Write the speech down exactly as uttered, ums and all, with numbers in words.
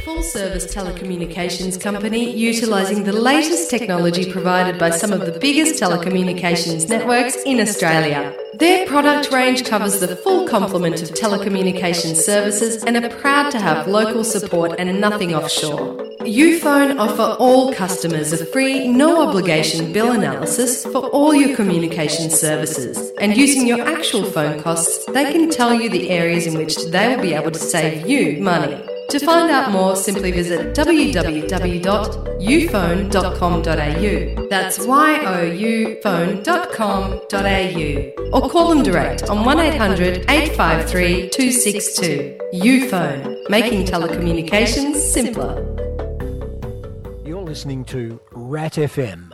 full-service telecommunications company utilising the latest technology provided by some of the biggest telecommunications networks in Australia. Their product range covers the full complement of telecommunications services and are proud to have local support and nothing offshore. Ufone offer all customers a free, no-obligation bill analysis for all your communication services, and using your actual phone costs, they can tell you the areas in which they will be able to save you money. To find out more, simply visit w w w dot ufone dot com dot a u. That's y o u phone dot com dot a u. Or call them direct on one eight hundred eight five three two six two. Ufone, making telecommunications simpler. You're listening to Rat F M.